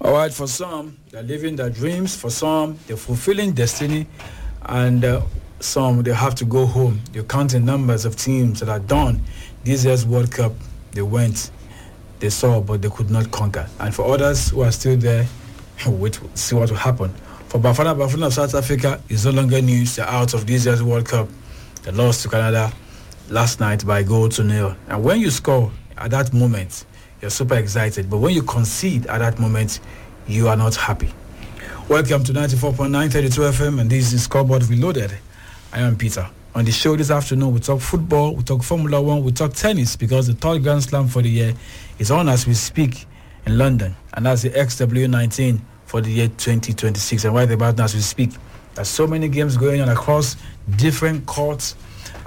All right, for some, they're living their dreams. For some, they're fulfilling destiny. And some, they have to go home. They're counting numbers of teams that are done. This year's World Cup, they went, they saw, but they could not conquer. And for others who are still there, wait to see what will happen. For Bafana of South Africa, it's no longer news. They're out of this year's World Cup. They lost to Canada last night by 1-0. And when you score at that moment, you're super excited. But when you concede at that moment, you are not happy. Welcome to 94.9 32 FM, and this is Scoreboard Reloaded. I am Peter. On the show this afternoon, we talk football, we talk Formula One, we talk tennis, because the third Grand Slam for the year is on as we speak in London, and that's the XW19 for the year 2026. And right about now as we speak, there's so many games going on across different courts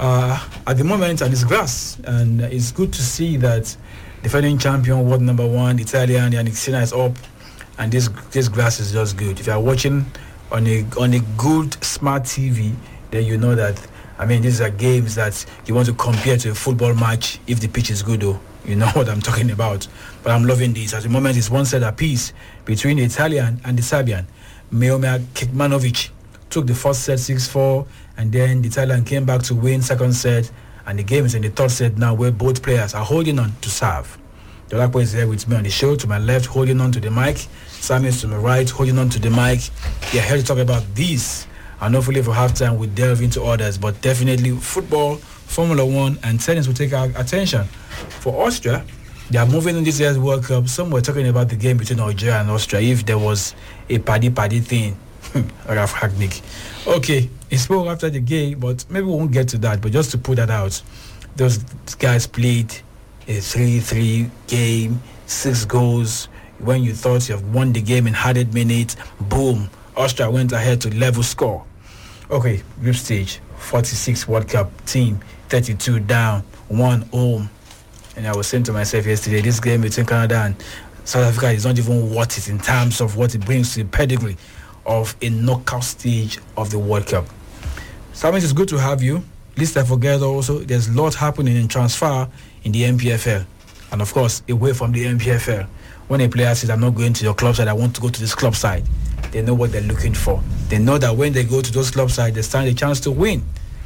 at the moment, and it's grass, and it's good to see that defending champion, world number one, Italian Yannick Sinner is up, and this grass is just good. If you are watching on a good smart TV, then you know that, I mean, these are games that you want to compare to a football match if the pitch is good, though. You know what I'm talking about. But I'm loving this. At the moment, it's one set apiece between the Italian and the Serbian. Miomir Kekmanovic took the first set 6-4, and then the Italian came back to win second set, and the game is in the third set now, where both players are holding on to serve. Dolapo is here with me on the show, to my left, holding on to the mic. Sam is to my right, holding on to the mic. We are here to talk about this, and hopefully for halftime we'll delve into others, but definitely football, Formula One, and tennis will take our attention. For Austria, they are moving in this year's World Cup. Some were talking about the game between Algeria and Austria, if there was a paddy thing. Ralf Rangnick. Okay, he spoke after the game, but maybe we won't get to that. But just to put that out, those guys played a 3-3 game, 6 goals. When you thought you have won the game in 100 minutes, boom, Austria went ahead to level score. Okay, group stage, 46 World Cup team, 32 down, 1 home. And I was saying to myself yesterday, this game between Canada and South Africa is not even worth it in terms of what it brings to the pedigree of a knockout stage of the World Cup. Simon, it's good to have you. Least I forget also, there's a lot happening in transfer in the MPFL. And of course, away from the MPFL. When a player says, I'm not going to your club side, I want to go to this club side, they know what they're looking for. They know that when they go to those club sides, they stand a chance to win.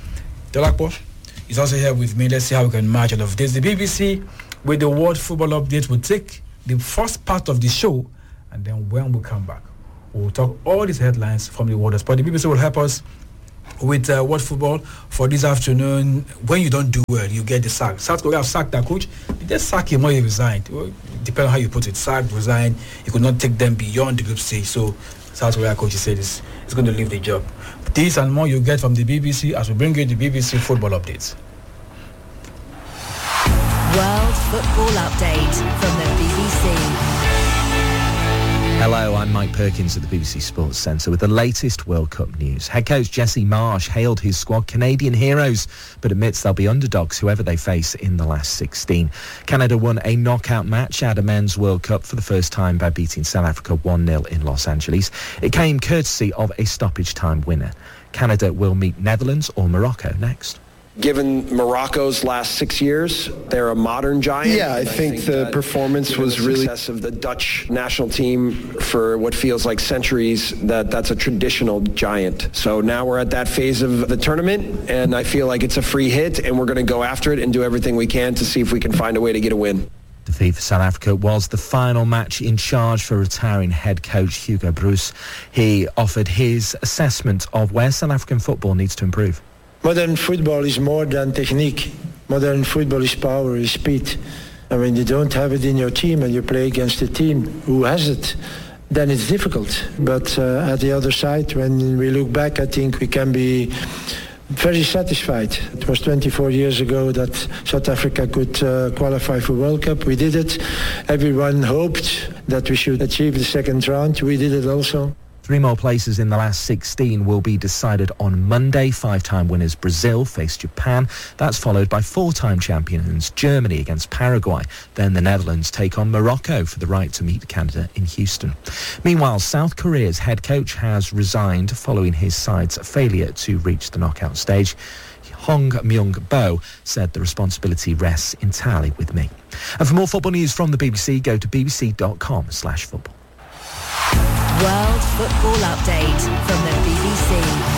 Dolapo is also here with me. Let's see how we can match all of this. The BBC with the World Football Update will take the first part of the show, and then when we come back, we'll talk all these headlines from the world of sport. The BBC will help us with World Football for this afternoon. When you don't do well, you get the sack. South Korea have sacked their coach. They just sack him or he resigned. Well, depending on how you put it. Sacked, resigned. He could not take them beyond the group stage. So South Korea coach said he's going to leave the job. This and more you get from the BBC as we bring you the BBC Football Updates. World Football Update from the BBC. Hello, I'm Mike Perkins at the BBC Sports Centre with the latest World Cup news. Head coach Jesse Marsh hailed his squad Canadian heroes, but admits they'll be underdogs whoever they face in the last 16. Canada won a knockout match at a men's World Cup for the first time by beating South Africa 1-0 in Los Angeles. It came courtesy of a stoppage time winner. Canada will meet Netherlands or Morocco next. Given Morocco's last 6 years, they're a modern giant. Yeah, I think the performance was really... The success of the Dutch national team for what feels like centuries, that's a traditional giant. So now we're at that phase of the tournament, and I feel like it's a free hit, and we're going to go after it and do everything we can to see if we can find a way to get a win. Defeat for South Africa was the final match in charge for retiring head coach Hugo Broos. He offered his assessment of where South African football needs to improve. Modern football is more than technique. Modern football is power, is speed. And when you don't have it in your team and you play against a team who has it, then it's difficult. But at the other side, when we look back, I think we can be very satisfied. It was 24 years ago that South Africa could qualify for World Cup. We did it. Everyone hoped that we should achieve the second round. We did it also. 3 more places in the last 16 will be decided on Monday. 5-time winners Brazil face Japan. That's followed by 4-time champions Germany against Paraguay. Then the Netherlands take on Morocco for the right to meet Canada in Houston. Meanwhile, South Korea's head coach has resigned following his side's failure to reach the knockout stage. Hong Myung-bo said the responsibility rests entirely with me. And for more football news from the BBC, go to bbc.com/football. World Football Update from the BBC.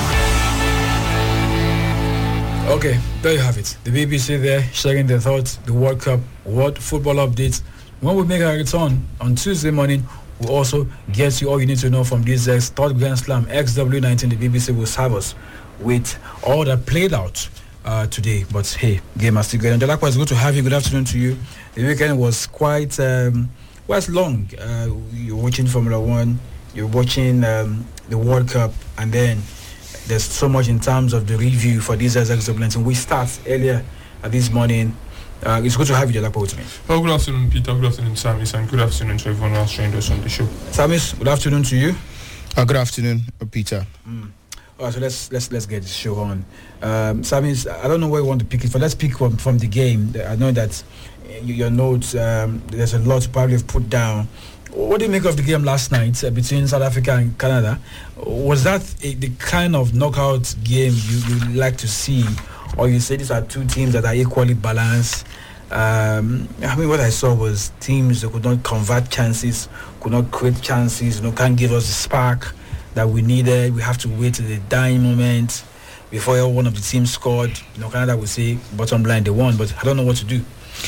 Okay, there you have it. The BBC there sharing their thoughts, the World Cup, World Football Updates. When we make our return on Tuesday morning, we'll also get you all you need to know from this third Grand Slam XW19. The BBC will serve us with all that played out today. But hey, game has still going on. Likewise, good to have you. Good afternoon to you. The weekend was quite long. You're watching Formula One, you're watching the World Cup, and then there's so much in terms of the review for this XW19. We start earlier this morning. It's good to have you, Jalakwa, with me. Oh, good afternoon, Peter. Good afternoon, Samis, and good afternoon to everyone else joined us on the show. Samis, good afternoon to you. Good afternoon, Peter. All right, so let's get this show on. Samis, I don't know where you want to pick it from. Let's pick from the game. I know that your notes, there's a lot to probably have put down. What do you make of the game last night between South Africa and Canada? Was that the kind of knockout game you like to see? Or you say these are two teams that are equally balanced? What I saw was teams that could not convert chances, could not create chances, can't give us the spark that we needed. We have to wait till the dying moment before one of the teams scored. Canada would say, bottom line, they won, but I don't know what to do.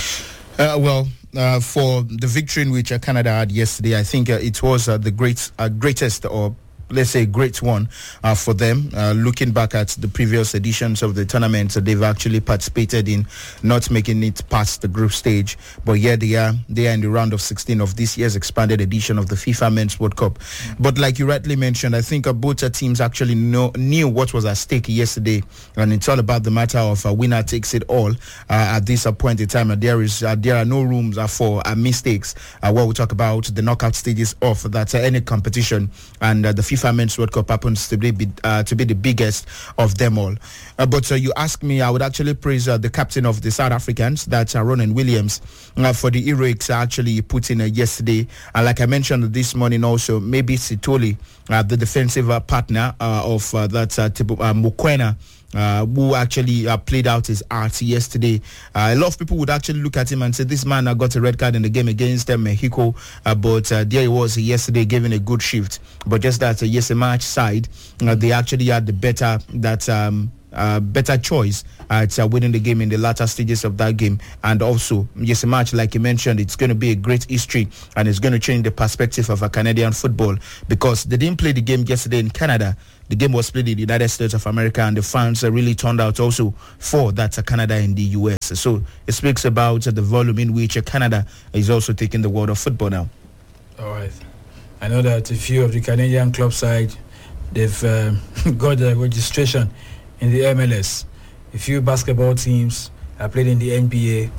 For the victory in which Canada had yesterday, I think it was the greatest, or let's say great one for them. Looking back at the previous editions of the tournament, they've actually participated in not making it past the group stage. But yeah, they are in the round of 16 of this year's expanded edition of the FIFA Men's World Cup. But like you rightly mentioned, I think both teams actually knew what was at stake yesterday, and it's all about the matter of a winner takes it all at this point in time. There are no rooms for mistakes when we talk about the knockout stages of that any competition, and the FIFA Men's World Cup happens to be the biggest of them all. But you ask me, I would actually praise the captain of the South Africans, that's Ronan Williams, for the heroics actually put in yesterday. And like I mentioned this morning also, maybe Sitoli, the defensive partner of Mokoena, who actually played out his art yesterday. A lot of people would actually look at him and say, this man got a red card in the game against Mexico, but there he was yesterday giving a good shift. But just that match side, they actually had the better choice at winning the game in the latter stages of that game. And also, match, like you mentioned, it's going to be a great history, and it's going to change the perspective of Canadian football, because they didn't play the game yesterday in Canada. The game was played in the United States of America, and the fans really turned out also for that Canada in the US. So it speaks about the volume in which Canada is also taking the world of football now. All right. I know that a few of the Canadian club side, they've got the registration in the MLS. A few basketball teams are played in the NBA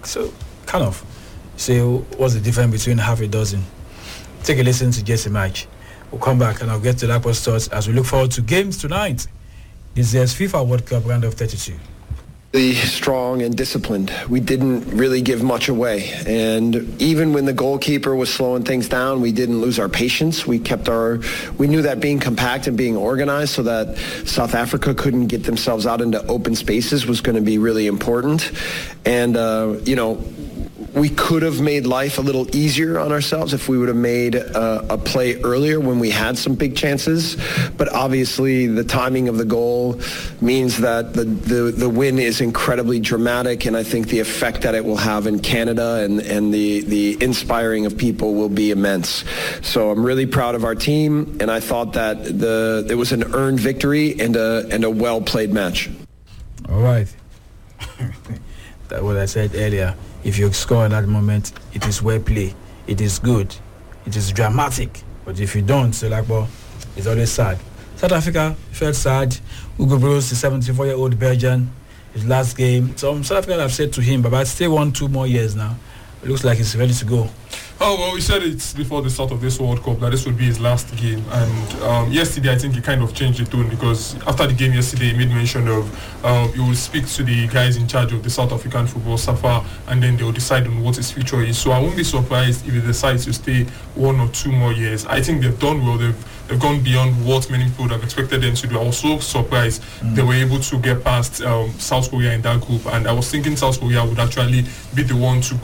what's the difference between half a dozen? Take a listen to Jesse Match. We'll come back and I'll get to Lakwa's thoughts as we look forward to games tonight. This is FIFA World Cup round of 32. Really strong and disciplined. We didn't really give much away, and even when the goalkeeper was slowing things down, we didn't lose our patience. We knew that being compact and being organized so that South Africa couldn't get themselves out into open spaces was going to be really important. And we could have made life a little easier on ourselves if we would have made a play earlier when we had some big chances. But obviously the timing of the goal means that the win is incredibly dramatic, and I think the effect that it will have in Canada and the inspiring of people will be immense. So I'm really proud of our team, and I thought that it was an earned victory and a well-played match. All right. That's what I said earlier. If you score at that moment, it is well played. It is good. It is dramatic. But if you don't, it's always sad. South Africa felt sad. Hugo Broos, the 74-year-old Belgian, his last game. Some South Africans have said to him, but stay 1-2 more years now. It looks like he's ready to go. Oh, well, we said it before the start of this World Cup that this would be his last game. And yesterday, I think he kind of changed the tone, because after the game yesterday, he made mention of he will speak to the guys in charge of the South African football, SAFA, and then they will decide on what his future is. So I won't be surprised if he decides to stay 1 or 2 more years. I think they've done well. They've gone beyond what many people would have expected them to do. I was so surprised they were able to get past South Korea in that group. And I was thinking South Korea would actually be the one to go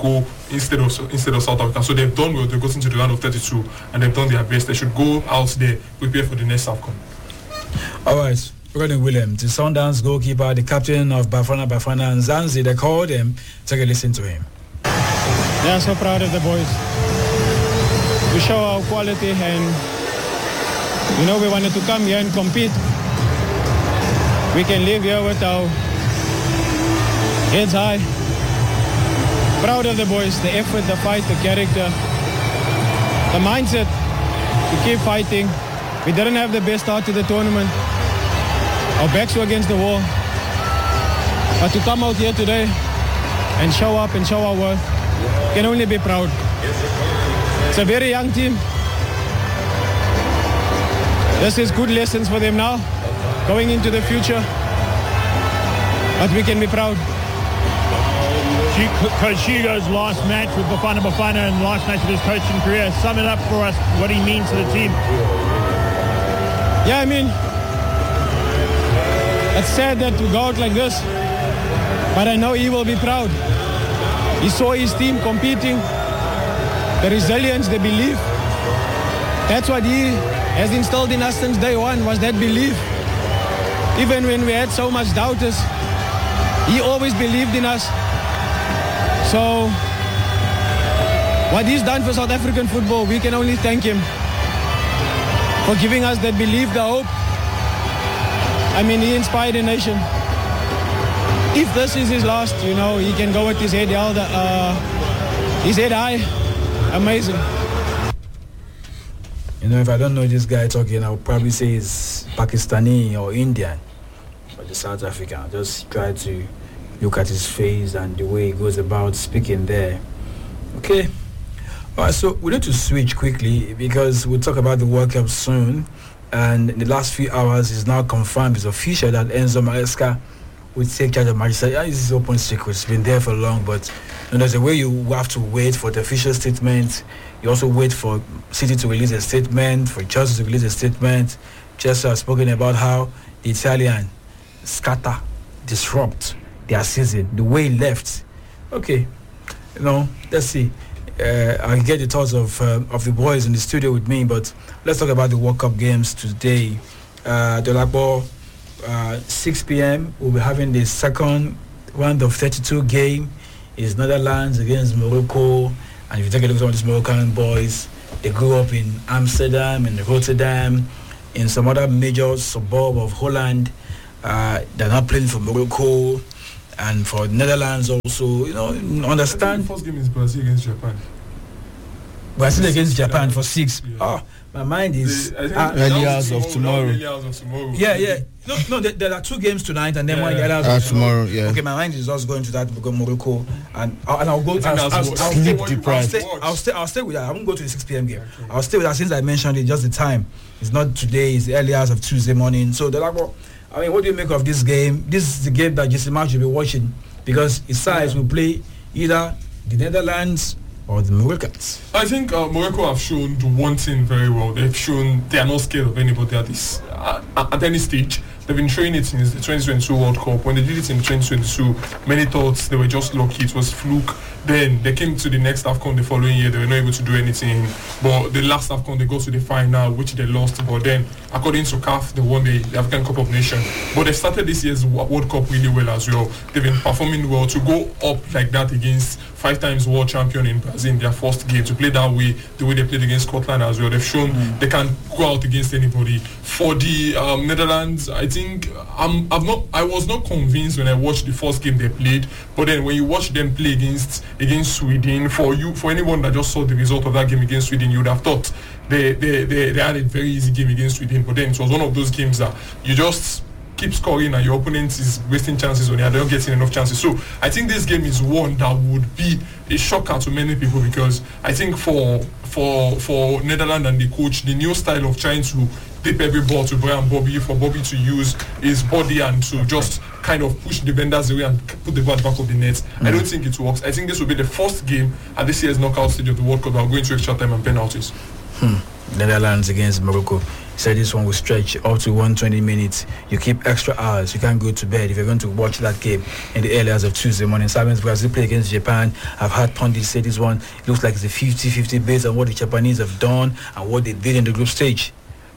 instead of South Africa. So they've done well. They've gotten to the round of 32 and they've done their best. They should go out there, prepare for the next AFCON. All right. Ronnie Williams, the Sundowns goalkeeper, the captain of Bafana and Zanzi, they called him. Take a listen to him. Yeah, so proud of the boys. We show our quality and, we wanted to come here and compete. We can live here with our heads high. Proud of the boys, the effort, the fight, the character, the mindset to keep fighting. We didn't have the best start to the tournament. Our backs were against the wall. But to come out here today and show up and show our worth, can only be proud. It's a very young team. This is good lessons for them now, going into the future. But we can be proud. Coach Hugo's last match with Bafana and last match of his coaching career. Sum it up for us, what he means to the team. Yeah, it's sad that we go out like this, but I know he will be proud. He saw his team competing, the resilience, the belief. That's what he has instilled in us since day one, was that belief. Even when we had so much doubters, he always believed in us. So, what he's done for South African football, we can only thank him for giving us that belief, the hope. He inspired a nation. If this is his last, he can go with his head held, his head high. Amazing. If I don't know this guy talking, I'll probably say he's Pakistani or Indian, or just South African. I'll just try to look at his face and the way he goes about speaking there. Okay. All right, so we need to switch quickly because we'll talk about the World Cup soon. And in the last few hours, it's now confirmed, it's official that Enzo Maresca will take charge of Manchester. Yeah, this is open secret. It's been there for long, but there's a way you have to wait for the official statement. You also wait for City to release a statement, for Chelsea to release a statement. Chelsea has spoken about how the Italian scatter, disrupt their season, the way he left. Okay, let's see. I'll get the thoughts of the boys in the studio with me, but let's talk about the World Cup games today. Delacbo, 6 p.m. we'll be having the second round of 32 game. It's Netherlands against Morocco, and if you take a look at some of these Moroccan boys, they grew up in Amsterdam and Rotterdam, in some other major suburb of Holland. They're not playing for Morocco and for Netherlands also. Understand. The first game is Brazil against Japan. Brazil against Japan for 6. Yeah. Oh, my mind is early hours of tomorrow. Yeah. No, there are 2 games tonight and then one early hours of tomorrow. Yeah. Okay, my mind is just going to that because Morocco and I'll go. I'll stay with that. I won't go to the 6 p.m. game. Okay. I'll stay with that since I mentioned it. Just the time. It's not today. It's the early hours of Tuesday morning. So what do you make of this game? This is the game that Jesse March will be watching because his sides will play either the Netherlands or the Moroccans. I think Morocco have shown one thing very well. They've shown they are not scared of anybody at any stage. They've been showing it since the 2022 World Cup. When they did it in 2022, many thought they were just lucky. It was fluke. Then they came to the next AFCON the following year. They were not able to do anything. But the last AFCON, they got to the final, which they lost. But then, according to CAF, they won the African Cup of Nations. But they started this year's World Cup really well as well. They've been performing well. To go up like that against 5 times world champion in Brazil in their first game, to play that way, the way they played against Scotland as well, they've shown they can go out against anybody. For the Netherlands, I think I was not convinced when I watched the first game they played, but then when you watch them play against Sweden, for anyone that just saw the result of that game against Sweden, you would have thought they had a very easy game against Sweden. But then it was one of those games that you just keep scoring and your opponent is wasting chances when you're not getting enough chances. So I think this game is one that would be a shocker to many people, because I think for Netherlands and the coach, the new style of trying to dip every ball to Brian Bobby, for Bobby to use his body and to just kind of push the defenders away and put the ball back of the net. I don't think it works. I think this will be the first game at this year's knockout stage of the World Cup that will go into extra time and penalties. Netherlands against Morocco. He said this one will stretch up to 120 minutes. You keep extra hours. You can't go to bed if you're going to watch that game in the early hours of Tuesday morning. Simon's Brazil play against Japan. I've had pundits say this one looks like it's a 50-50 based on what the Japanese have done and what they did in the group stage.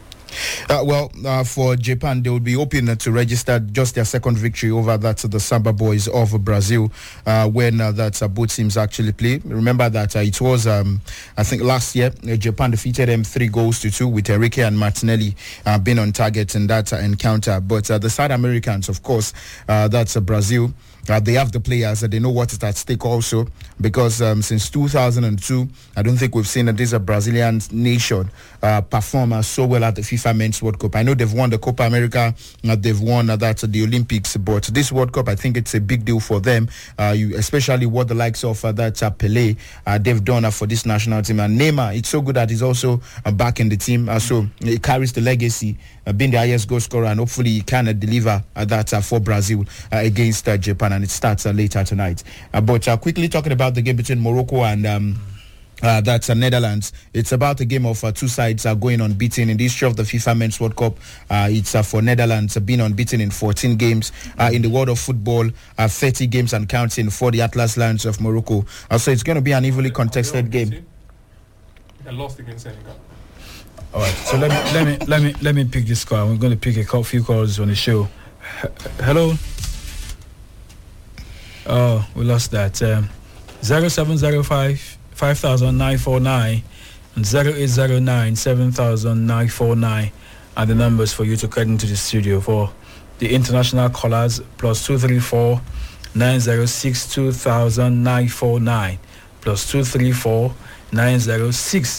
For Japan, they will be hoping to register just their second victory over the Samba Boys of Brazil when both teams actually play. Remember that it was, I think last year, Japan defeated them 3-2 with Enrique and Martinelli being on target in that encounter. But the South Americans, of course, that's Brazil. They have the players. They know what is at stake also, because since 2002, I don't think we've seen this Brazilian nation perform so well at the FIFA Men's World Cup. I know they've won the Copa America, they've won the Olympics, but this World Cup, I think it's a big deal for them, especially what the likes of Pelé, they've done for this national team. And Neymar, it's so good that he's also back in the team, so he carries the legacy, being the highest goal scorer, and hopefully he can deliver that for Brazil against Japan. And it starts later tonight. But quickly talking about the game between Morocco and that's Netherlands. It's about a game of two sides going unbeaten in the history of the FIFA Men's World Cup. It's for Netherlands being unbeaten in 14 games in the world of football, 30 games and counting for the Atlas Lions of Morocco. So it's going to be an evenly contested game. They lost against Senegal. All right. So let me pick this call. We're going to pick a few calls on the show. Hello. Oh, we lost that. 0705 5949 and 0809 7949 are the numbers for you to cut into the studio. For the international callers, +234 906 2949 +234 906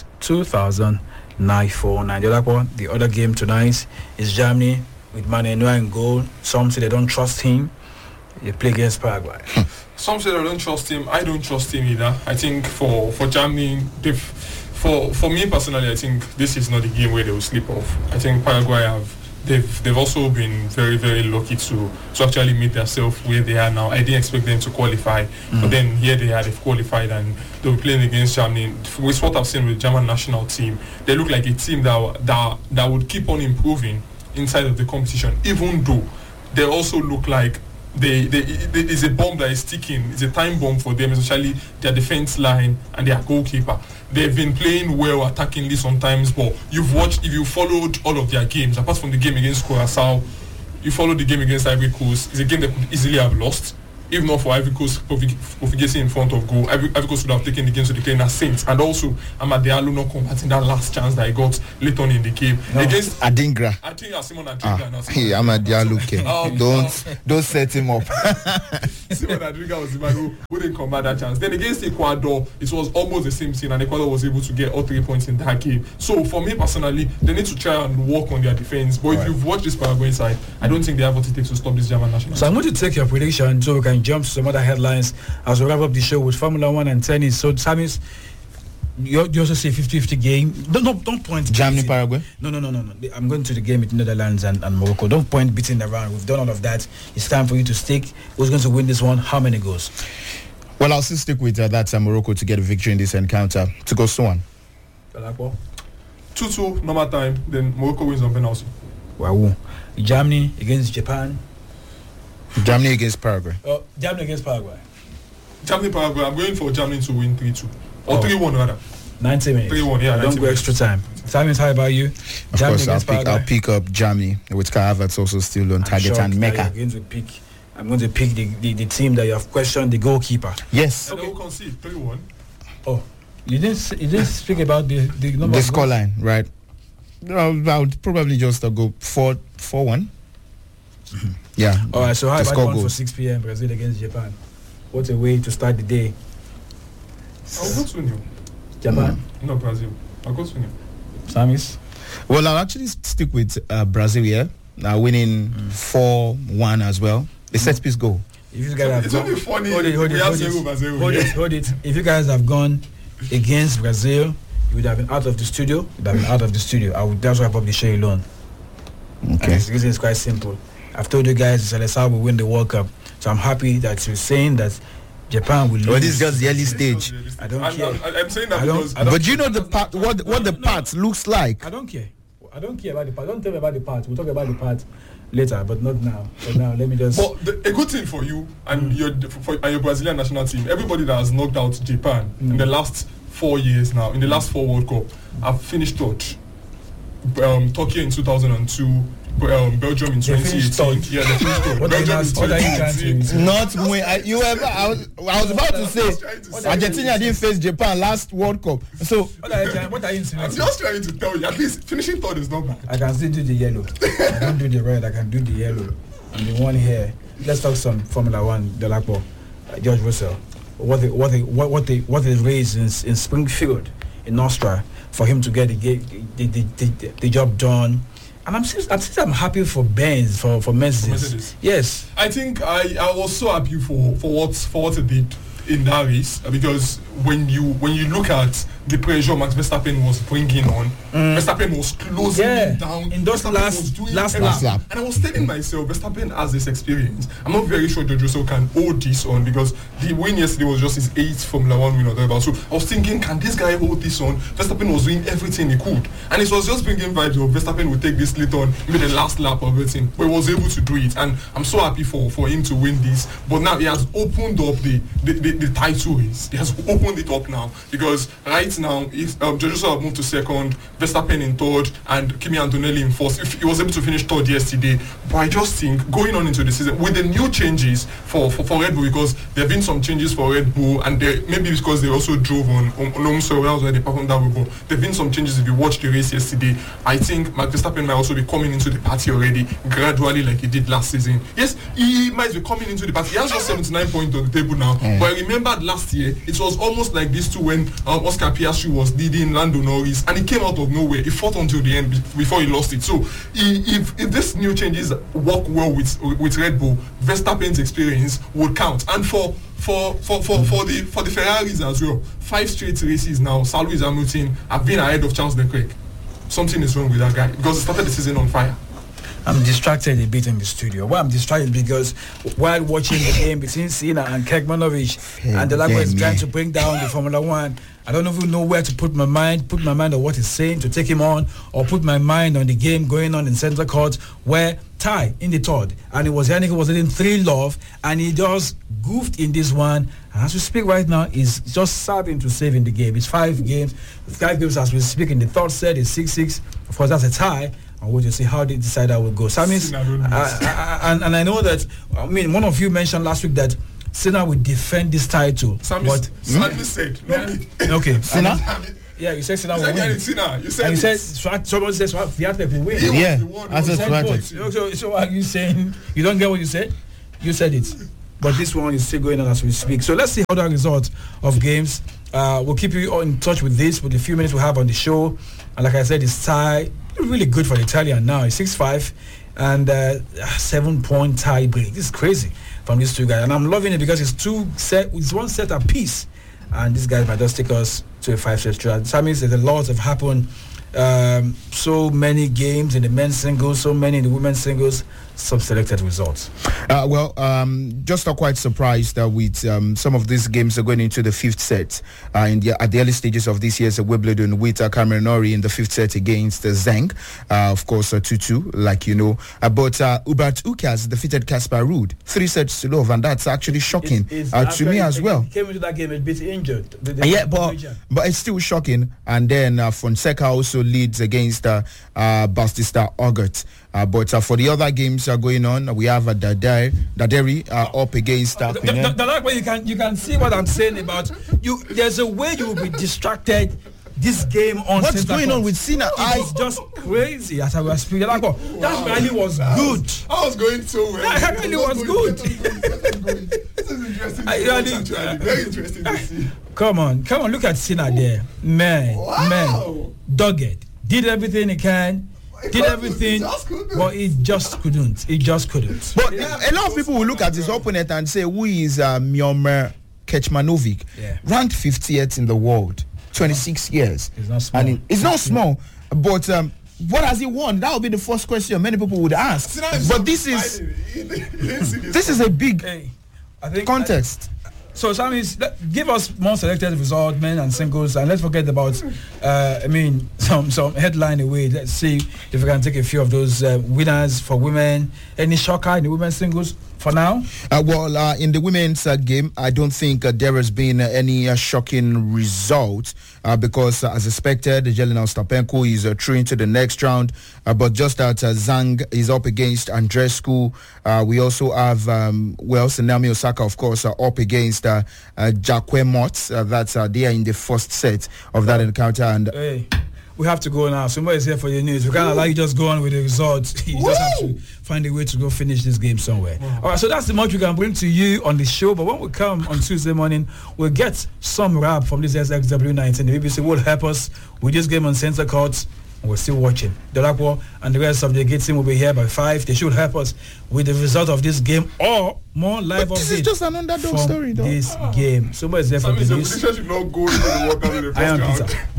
2949. The other game tonight is Germany with Mané Neuer in goal. Some say they don't trust him. They play against Paraguay. Some say I don't trust him. I don't trust him either. I think for Germany, for me personally, I think this is not the game where they will slip off. I think Paraguay they've also been very, very lucky to actually meet themselves where they are now. I didn't expect them to qualify, but then here they are, they've qualified and they'll be playing against Germany. With what I've seen with the German national team, they look like a team that would keep on improving inside of the competition, even though they also look like it's a bomb that is ticking. It's a time bomb for them, especially their defense line and their goalkeeper. They've been playing well attackingly sometimes, but if you followed all of their games, apart from the game against Curaçao, you followed the game against Ivory Coast, it's a game they could easily have lost. If not for Ivory Coast Profigesi in front of goal, Ivory Coast would have taken the game to declare as Saints. And also, Amad Diallo not converting that last chance that he got late on in the game. Against Adingra. I think Simon Adingra. Hey, Amad Diallo. Don't set him up. Simon Adingra was the man who wouldn't convert that chance. Then against Ecuador, it was almost the same thing, and Ecuador was able to get all 3 points in that game. So for me personally, they need to try and work on their defense. But if you've watched this Paraguay side, I don't think they have what it takes to stop this German national. So I'm going to take your prediction so we can jump to some other headlines as we wrap up the show with Formula 1 and tennis. So Samis, you also say 50-50 game. Don't point Germany, Paraguay. No. I'm going to the game with Netherlands and Morocco. Don't point beating around. We've done all of that. It's time for you to stick. Who's going to win this one? How many goals? Well, I'll still stick with that Morocco to get a victory in this encounter. 2-1. 2-2 normal time. Then Morocco wins on penalty. Wow. Germany against Japan. Germany against Paraguay. Germany against Paraguay. Germany, Paraguay. I'm going for Germany to win 3-2. Or 3-1 rather. 90 minutes. 3-1, yeah. Don't go extra time. Simon, how about you? Of course, I'll pick up Germany with Kai Havertz also still on target and Mecca. I'm going to pick the team that you have questioned, the goalkeeper. Yes. Okay. Who concede 3-1? Oh, you didn't speak about the number. The scoreline, right? I would probably just go 4-1. Yeah. All right. So how about one for 6 p.m. Brazil against Japan? What a way to start the day. I'll go to New. Japan? No, Brazil. I'll go to New. Samis? Well, I'll actually stick with Brazil here. Winning 4-1 as well. A set piece goal. If you guys it's only funny. Hold it. If you guys have gone against Brazil, you would have been out of the studio. I would just wrap up the show alone. Okay. And the reason is quite simple. I've told you guys Seleção will win the World Cup. So I'm happy that you're saying that Japan will lose. Well, this is just the early stage. I don't care. I'm saying that But you know the part, what the part looks like. I don't care. I don't care about the part. Don't tell me about the part. We'll talk about the part later, but not now. But now, let me just. But a good thing for you and your Brazilian national team, everybody that has knocked out Japan in the last 4 years now, in the last 4 World Cup, have finished third. Turkey in 2002. Belgium in 2018. Yeah, they finished third. Belgium in 2018. Not when I was about to say Argentina didn't face Japan last World Cup. So what are you insinuating? I'm just trying to tell you, at least finishing third is not bad. I can still do the yellow. I don't do the red. I can do the yellow. And the one here. Let's talk some Formula One. Delacpo, George Russell. What they raised in Springfield, in Austria, for him to get the job done. And I'm happy for Benz, for Mercedes. Yes. I think I was so happy for what it did in that race, because when you look at the pressure Max Verstappen was bringing on, Verstappen was closing him down in those last lap. And I was telling myself, Verstappen has this experience. I'm not very sure George Russell can hold this on, because the win yesterday was just his 8th Formula 1 win or whatever. So I was thinking, can this guy hold this on? Verstappen was doing everything he could, and it was just bringing vibes of Verstappen would take this later on, maybe the last lap of everything, but he was able to do it. And I'm so happy for him to win this. But now he has opened up the title race. He has opened it up now, because right now if George Russell moved to second, Verstappen in third, and Kimi Antonelli in fourth. If he was able to finish third yesterday. But I just think going on into the season with the new changes for Red Bull, because there have been some changes for Red Bull, and maybe because they also drove on home soil, that was why they performed that way. But there have been some changes. If you watched the race yesterday, I think Max Verstappen might also be coming into the party already gradually, like he did last season. Yes, he might be coming into the party. He has just 79 points on the table now. But I remembered last year it was almost like this too, when Oscar Piastri was leading Lando Norris, and he came out of nowhere. He fought until the end before he lost it. So if this new changes work well with Red Bull, Verstappen's experience would count. And for the Ferraris as well, 5 straight races now, Sir Lewis Hamilton have been ahead of Charles Leclerc. Something is wrong with that guy, because he started the season on fire. I'm distracted a bit in the studio. Why I'm distracted because while watching the game between Senna and Kekmanovic, and the Delacpo is trying to bring down the Formula One, I don't even know where to put my mind on what he's saying to take him on, or put my mind on the game going on in Central Court where Ty in the third, and it was Yannick was in 3-love, and he just goofed in this one. And as we speak right now, he's just serving to save in the game. It's 5 games as we speak. In the third set, it's 6-6. Of course, that's a tie. And we'll just see how they decide that will go. So, and I know that, one of you mentioned last week that Senna will defend this title. Sammy said, okay. Senna? Yeah, you said Senna will win. You said someone says Fiat will win. Yeah, I said so are you saying you don't get what you said? You said it. But this one is still going on as we speak. So let's see how the results of games. We'll keep you all in touch with this with the few minutes we have on the show. And like I said, it's tie really good for the Italian now. It's 6-5 and 7-point tie break. This is crazy from these two guys, and I'm loving it because it's one set apiece, and these guys might just take us to a 5-set draw. That means that a lot have happened. So many games in the men's singles, so many in the women's singles. Some selected results. Just not quite surprised with some of these games are going into the 5th set at the early stages of this year's Wimbledon, with Cameron Norrie in the 5th set against Zheng, of course 2-2, like you know. But Hubert Hurkacz defeated Casper Ruud 3-0, and that's actually shocking to me as well. He came into that game a bit injured. But it's still shocking. And then Fonseca also leads against Bautista Agut. But for the other games going on, we have Daderi up against you can see what I'm saying about you. There's a way you will be distracted. This game on what's going on with Senna? It's just crazy as I was speaking. That really was good. I was going so well. That really was good. This is interesting. Very interesting to see. Come on, look at Senna there. Man, dogged. Did everything he can. Did everything, but it just couldn't. But a lot of people will look at his opponent and say, who is Miomir Kecmanovic? Ranked 50th in the world, 26 years. It's not small. And it's not small, but what has he won? That would be the first question many people would ask. But this is a big contest. So, Sammy, give us more selected result, men and singles, and let's forget about, some headline away. Let's see if we can take a few of those winners for women. Any shocker in the women's singles for now? In the women's game, I don't think there has been any shocking result because, as expected, Jelena Ostapenko is through into the next round. But just that Zhang is up against Andreescu. We also have, Naomi Osaka, of course, up against Jacque Mott. They are in the first set of that encounter. And hey, we have to go now. Somebody is here for your news. We can't allow you just go on with the results. You just have to find a way to go finish this game somewhere. All right, so that's the much we can bring to you on the show. But when we come on Tuesday morning, we'll get some rap from this SXW19. The BBC will help us with this game on Centre Court. We're still watching. Dolapo and the rest of the Gate team will be here by 5. They should help us with the result of this game or more live updates. This is just an underdog story, though. This game. Somebody's there for the news. Should not go into the water with the first I am round. Peter.